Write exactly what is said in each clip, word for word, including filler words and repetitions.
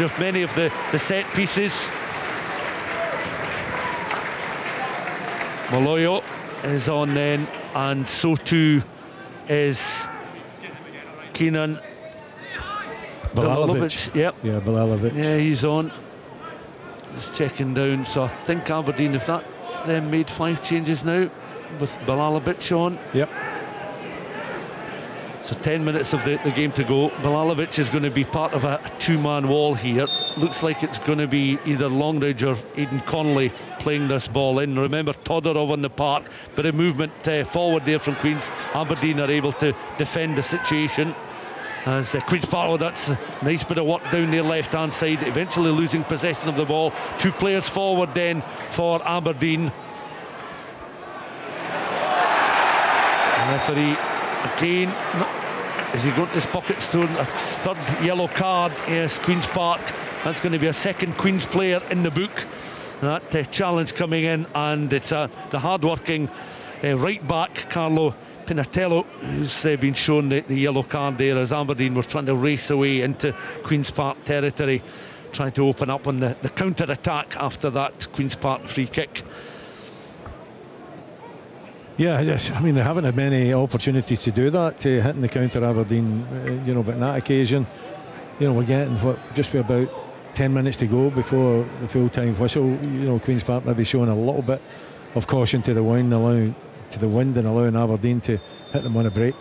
of many of the, the set pieces. Maloyo is on then, and so too is Kenan Bilalovic. Yep. Yeah, Bilalovic. Yeah, he's on. Just checking down. So I think Aberdeen, if that's them, made five changes now with Bilalovic on. Yep. So ten minutes of the, the game to go. Bilalovic is going to be part of a, a two-man wall here. Looks like it's going to be either Longridge or Aidan Connolly playing this ball in. Remember Todorov on the park, bit of movement uh, forward there from Queens. Aberdeen are able to defend the situation. As uh, Queen's Park, oh, that's a nice bit of work down their left-hand side, eventually losing possession of the ball. Two players forward then for Aberdeen. The referee again, is he going to his pockets, throwing a third yellow card? Yes, Queen's Park. That's going to be a second Queen's player in the book. That uh, challenge coming in, and it's uh, the hard-working uh, right back Carlo Pinatello who's uh, been shown the, the yellow card there, as Aberdeen were trying to race away into Queen's Park territory, trying to open up on the, the counter-attack after that Queen's Park free kick. Yeah, yes, I mean, they haven't had many opportunities to do that, uh, hitting the counter, Aberdeen, uh, you know, but on that occasion, you know, we're getting what, just for about ten minutes to go before the full-time whistle. You know, Queen's Park maybe showing a little bit of caution to the wind, allowing to the wind and allowing Aberdeen to hit them on a break.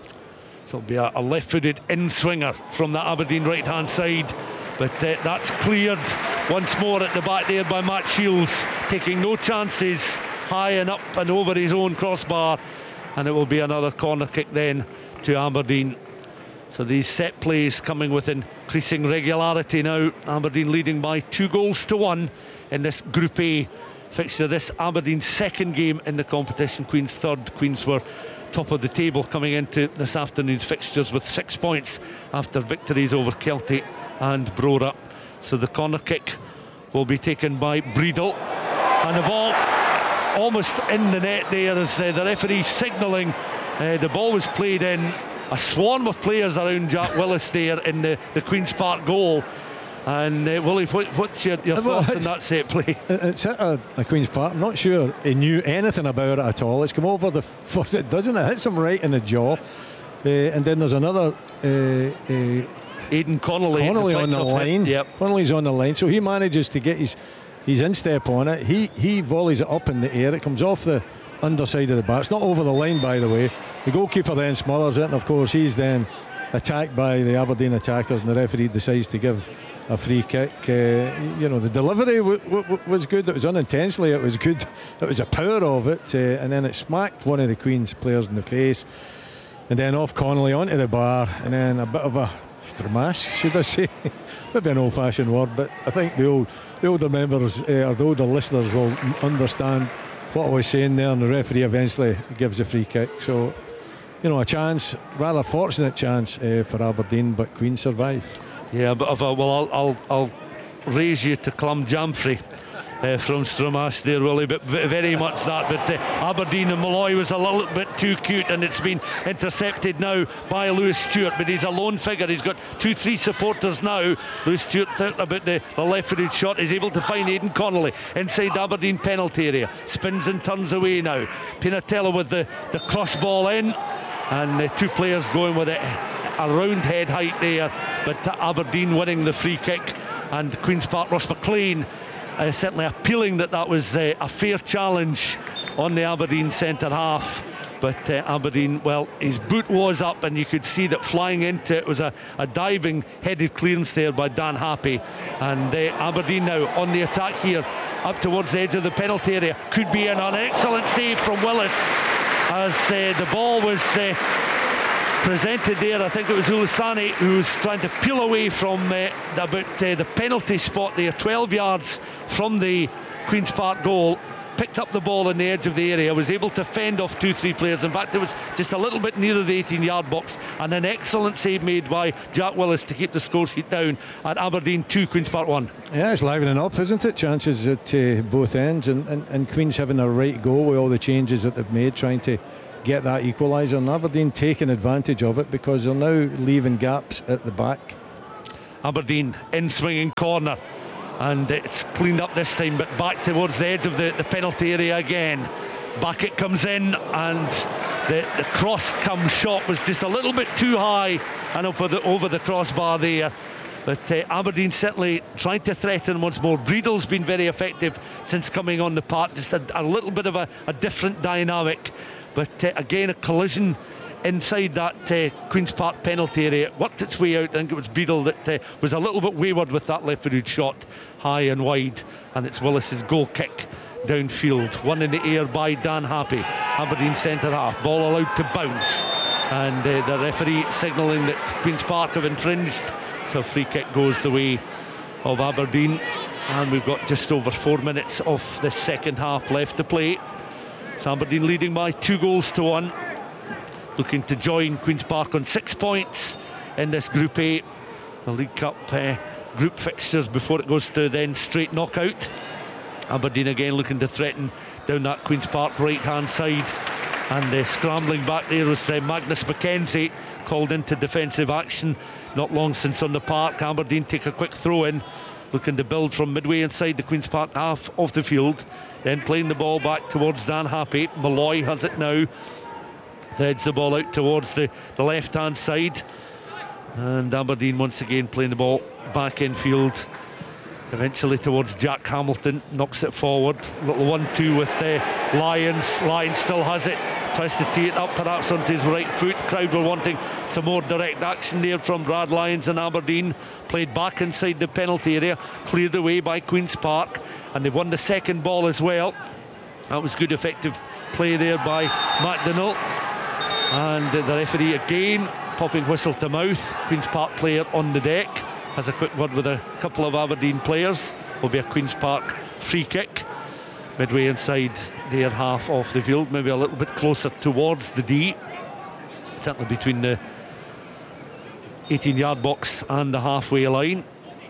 So it'll be a, a left-footed in-swinger from the Aberdeen right-hand side, but uh, that's cleared once more at the back there by Matt Shields, taking no chances, high and up and over his own crossbar, and it will be another corner kick then to Aberdeen. So these set plays coming with increasing regularity now. Aberdeen leading by two goals to one in this Group A fixture. This Aberdeen's second game in the competition, Queen's third. Queens were top of the table coming into this afternoon's fixtures with six points after victories over Kelty and Brora. So the corner kick will be taken by Breedle, and the ball almost in the net there as uh, the referee signalling uh, the ball was played in. A swarm of players around Jack Willis there in the, the Queen's Park goal. And uh, Willie, what, what's your, your well, thoughts on that set play? It's hit a, a Queen's Park. I'm not sure he knew anything about it at all. It's come over the foot, it doesn't it? Hits him right in the jaw. Uh, and then there's another uh, uh, Aidan Connolly, Connolly on the line. Yep. Connolly's on the line, so he manages to get his his instep on it. He he volleys it up in the air. It comes off the underside of the bar. It's not over the line, by the way. The goalkeeper then smothers it, and of course he's then attacked by the Aberdeen attackers, and the referee decides to give a free kick. Uh, you know, the delivery w- w- was good. It was unintentionally. It was good. It was a power of it, uh, and then it smacked one of the Queen's players in the face, and then off Connolly onto the bar, and then a bit of a stramash, should I say? Maybe an old-fashioned word, but I think the old, the older members uh, or the older listeners will understand what I was saying there. And the referee eventually gives a free kick. So, you know, a chance, rather fortunate chance uh, for Aberdeen, but Queen survive. Yeah, but uh, well, I'll, I'll I'll raise you to Clum Jamfrey uh, from Stramash there, Willie, but very much that. But uh, Aberdeen and Malloy was a little bit too cute, and it's been intercepted now by Lewis Stewart, but he's a lone figure. He's got two, three supporters now. Lewis Stewart thought about the, the left-footed shot. He's able to find Aidan Connolly inside the Aberdeen penalty area. Spins and turns away now. Pinatello with the, the cross ball in, and the two players going with it around head height there, but Aberdeen winning the free kick. And Queen's Park, Ross McLean uh, certainly appealing that that was uh, a fair challenge on the Aberdeen centre half, but uh, Aberdeen, well, his boot was up, and you could see that flying into it was a, a diving headed clearance there by Dan Happy. And uh, Aberdeen now on the attack here up towards the edge of the penalty area. Could be an, an excellent save from Willis as uh, the ball was uh, presented there. I think it was Ulisani who was trying to peel away from uh, the, about uh, the penalty spot there, twelve yards from the Queen's Park goal. Picked up the ball in the edge of the area, was able to fend off two, three players. In fact, it was just a little bit nearer the eighteen yard box, and an excellent save made by Jack Willis to keep the score sheet down at Aberdeen two, Queen's Park one. Yeah, it's livening up, isn't it? Chances at uh, both ends, and, and, and Queen's having a right go with all the changes that they've made, trying to get that equaliser, and Aberdeen taking advantage of it because they're now leaving gaps at the back. Aberdeen in swinging corner, and it's cleaned up this time, but back towards the edge of the, the penalty area again. Back it comes in, and the, the cross come shot was just a little bit too high and over the, over the crossbar there. But uh, Aberdeen certainly tried to threaten once more. Breedle's been very effective since coming on the park, just a, a little bit of a, a different dynamic. But uh, again, a collision inside that uh, Queen's Park penalty area. It worked its way out. I think it was Breedle that uh, was a little bit wayward with that left-footed shot, high and wide, and it's Willis's goal kick downfield. One in the air by Dan Happy, Aberdeen centre half. Ball allowed to bounce, and uh, the referee signalling that Queen's Park have infringed. So free kick goes the way of Aberdeen, and we've got just over four minutes of the second half left to play. So Aberdeen leading by two goals to one, looking to join Queen's Park on six points in this Group A, the League Cup uh, group fixtures before it goes to then straight knockout. Aberdeen again looking to threaten down that Queen's Park right hand side, and uh, scrambling back there was uh, Magnus McKenzie, called into defensive action not long since on the park. Aberdeen take a quick throw in, looking to build from midway inside the Queen's Park half of the field, then playing the ball back towards Dan Happy. Malloy has it now, threads the ball out towards the, the left hand side, and Aberdeen once again playing the ball back in field, eventually towards Jack Hamilton, knocks it forward. Little one two with uh, Lyons. Lyons still has it, tries to tee it up perhaps onto his right foot. Crowd were wanting some more direct action there from Brad Lyons and Aberdeen. Played back inside the penalty area, cleared away by Queen's Park, and they've won the second ball as well. That was good effective play there by McDonnell, and the referee again popping whistle to mouth. Queen's Park player on the deck has a quick word with a couple of Aberdeen players. Will be a Queen's Park free kick midway inside their half of the field, maybe a little bit closer towards the D, certainly between the eighteen yard box and the halfway line.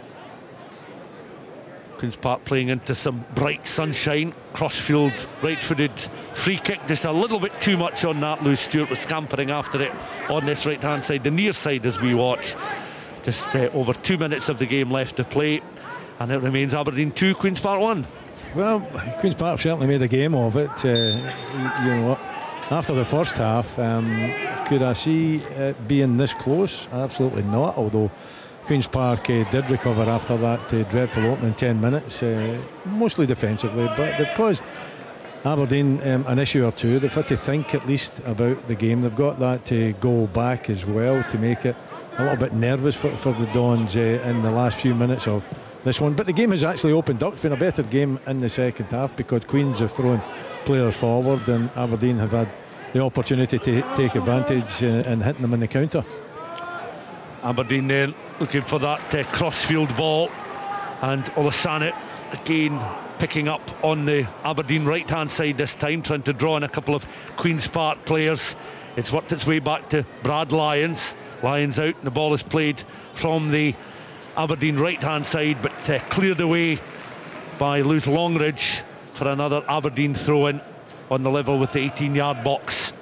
Queen's Park playing into some bright sunshine. Crossfield right-footed free kick, just a little bit too much on that. Lewis Stewart was scampering after it on this right hand side, the near side as we watch. Just uh, over two minutes of the game left to play, and it remains Aberdeen two, Queen's Park one. Well, Queen's Park certainly made a game of it. Uh, you, you know what? After the first half, um, could I see it being this close? Absolutely not. Although Queen's Park uh, did recover after that uh, dreadful opening ten minutes, uh, mostly defensively, but they've caused Aberdeen um, an issue or two. They've had to think at least about the game. They've got that uh, goal back as well to make it a little bit nervous for, for the Dons uh, in the last few minutes of this one. But the game has actually opened up. It's been a better game in the second half because Queens have thrown players forward and Aberdeen have had the opportunity to take advantage uh, and hitting them in the counter. Aberdeen then looking for that uh, crossfield ball, and Olasana again picking up on the Aberdeen right hand side this time, trying to draw in a couple of Queen's Park players. It's worked its way back to Brad Lyons. Lyons out, and the ball is played from the Aberdeen right hand side, but uh, cleared away by Lewis Longridge for another Aberdeen throw in on the level with the eighteen yard box.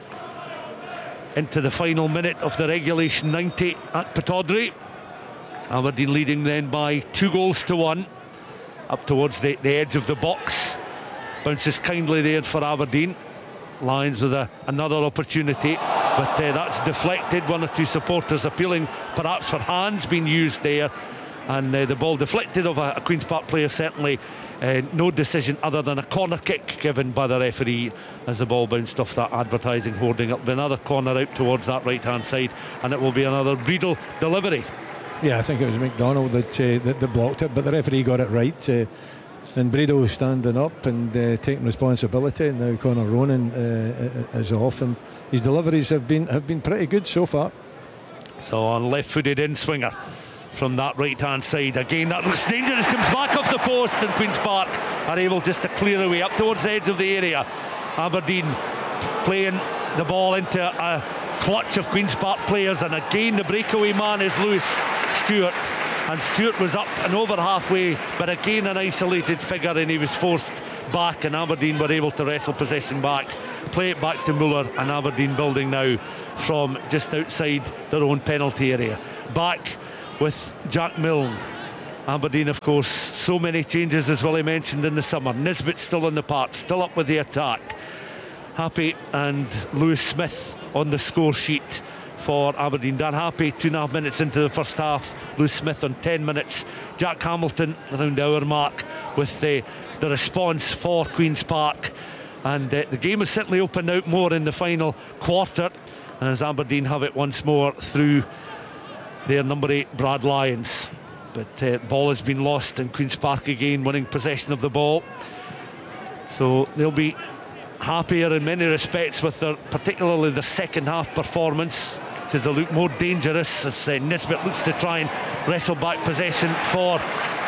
Into the final minute of the regulation ninety at Pittodrie. Aberdeen leading then by two goals to one, up towards the, the edge of the box. Bounces kindly there for Aberdeen. Lyons with a, another opportunity, but uh, that's deflected. One or two supporters appealing perhaps for hands being used there, and uh, the ball deflected of a, a Queen's Park player. Certainly uh, no decision other than a corner kick given by the referee as the ball bounced off that advertising hoarding. It'll be another corner out towards that right hand side, and it will be another Breedle delivery. Yeah, I think it was McDonald that, uh, that, that blocked it, but the referee got it right. Uh, and Breedle standing up and uh, taking responsibility. And now Conor Ronan uh, is off, and his deliveries have been have been pretty good so far. So on left-footed in swinger from that right-hand side. Again, that looks dangerous, comes back off the post, and Queen's Park are able just to clear away up towards the edge of the area. Aberdeen playing the ball into a clutch of Queen's Park players, and again the breakaway man is Lewis Stewart. And Stewart was up and over halfway, but again an isolated figure, and he was forced back, and Aberdeen were able to wrestle possession back, play it back to Muller, and Aberdeen building now from just outside their own penalty area. Back with Jack Milne. Aberdeen, of course, so many changes as Willie mentioned in the summer. Nisbet still on the park, still up with the attack. Happy and Lewis Smith on the score sheet for Aberdeen. Dan Happy two and a half minutes into the first half, Lewis Smith on ten minutes, Jack Hamilton around the hour mark with the, the response for Queen's Park. And uh, the game has certainly opened out more in the final quarter as Aberdeen have it once more through their number eight Brad Lyons. But uh, the ball has been lost and Queen's Park again winning possession of the ball. So they'll be happier in many respects with their, particularly the second half performance, because they look more dangerous as uh, Nisbet looks to try and wrestle back possession for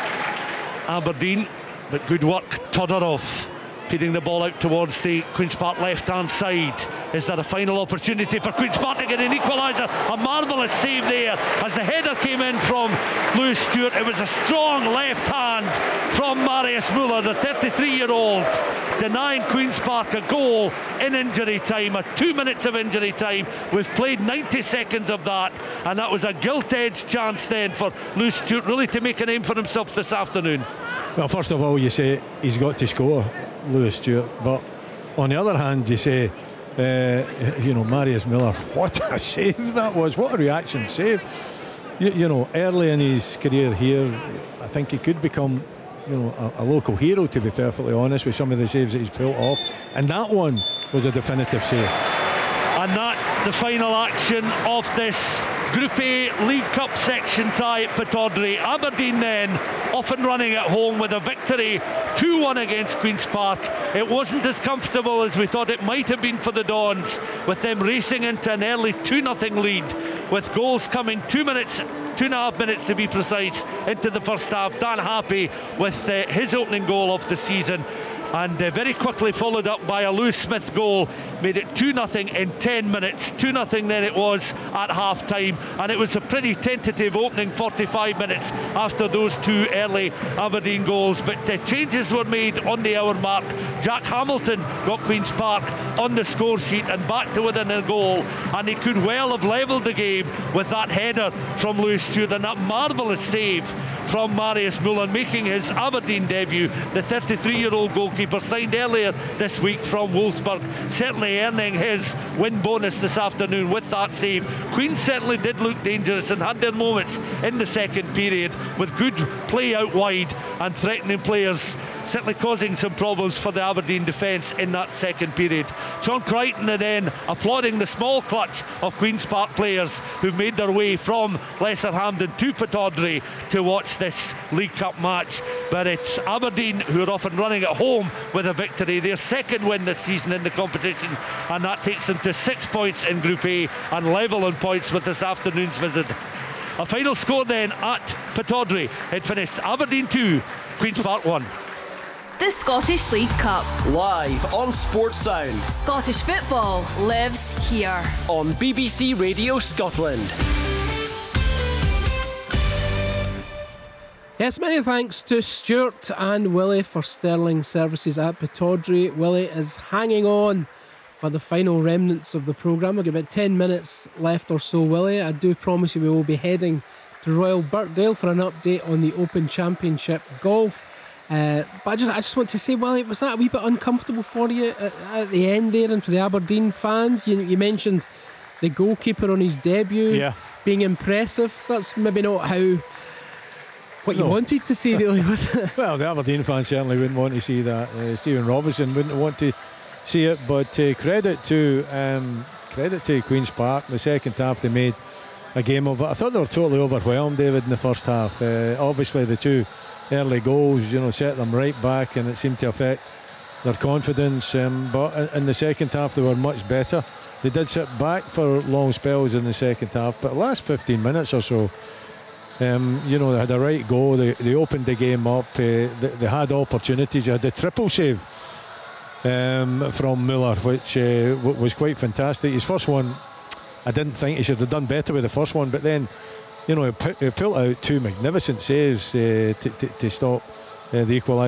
Aberdeen. But good work, Todorov feeding the ball out towards the Queen's Park left hand side. Is there a final opportunity for Queen's Park to get an equaliser? A marvellous save there as the header came in from Lewis Stewart. It was a strong left hand from Marius Müller, the thirty-three year old, denying Queen's Park a goal in injury time, a two minutes of injury time. We've played ninety seconds of that, and that was a gilt-edged chance then for Lewis Stewart really to make a name for himself this afternoon. Well, first of all, you say he's got to score, Lewis Stewart, but on the other hand, you say uh, you know, Marius Müller, what a save that was, what a reaction save. You, you know, early in his career here, I think he could become, you know, a, a local hero, to be perfectly honest, with some of the saves that he's pulled off, and that one was a definitive save. And that, the final action of this Group A League Cup section tie at Pittodrie. Aberdeen then off and running at home with a victory two one against Queen's Park. It wasn't as comfortable as we thought it might have been for the Dons, with them racing into an early two nothing lead, with goals coming two minutes, two and a half minutes to be precise, into the first half. Dan Happy with uh, his opening goal of the season, and uh, very quickly followed up by a Lewis Smith goal, made it two nothing in ten minutes. two nothing then it was at half time, and it was a pretty tentative opening forty-five minutes after those two early Aberdeen goals, but uh, changes were made on the hour mark. Jack Hamilton got Queen's Park on the score sheet and back to within a goal, and he could well have levelled the game with that header from Lewis Stewart and that marvellous save from Marius Müller, making his Aberdeen debut. The thirty-three year old goalkeeper signed earlier this week from Wolfsburg, certainly earning his win bonus this afternoon with that save. Queen certainly did look dangerous and had their moments in the second period with good play out wide and threatening players, certainly causing some problems for the Aberdeen defence in that second period. Sean Crichton then applauding the small clutch of Queen's Park players who made their way from Lesser Hampden to Pittodrie to watch this League Cup match. But it's Aberdeen who are off and running at home with a victory, their second win this season in the competition, and that takes them to six points in Group A and level on points with this afternoon's visit. A final score then at Pittodrie. It finished Aberdeen two, Queen's Park one. The Scottish League Cup. Live on Sports Sound. Scottish football lives here. On B B C Radio Scotland. Yes, many thanks to Stuart and Willie for sterling services at Pittodrie. Willie is hanging on for the final remnants of the programme. We've got about ten minutes left or so, Willie. I do promise you we will be heading to Royal Birkdale for an update on the Open Championship golf. Uh, but I just, I just want to say, Willie, was that a wee bit uncomfortable for you at, at the end there, and for the Aberdeen fans? You, you mentioned the goalkeeper on his debut yeah. being impressive. That's maybe not how what you no. wanted to see, really, was it? Well, the Aberdeen fans certainly wouldn't want to see that. Uh, Stephen Robinson wouldn't want to see it. But uh, credit to um, credit to Queen's Park. The second half they made a game of it. I thought they were totally overwhelmed, David, in the first half. Uh, obviously, the two early goals, you know, set them right back, and it seemed to affect their confidence. Um, but in the second half, they were much better. They did sit back for long spells in the second half, but the last fifteen minutes or so, um, you know, they had a right go. They, they opened the game up. Uh, they, they had opportunities. They had the triple save um, from Müller, which uh, w- was quite fantastic. His first one, I didn't think he should have done better with the first one, but then, you know, he, pu- he pulled out two magnificent saves uh, to, to, to stop uh, the equaliser.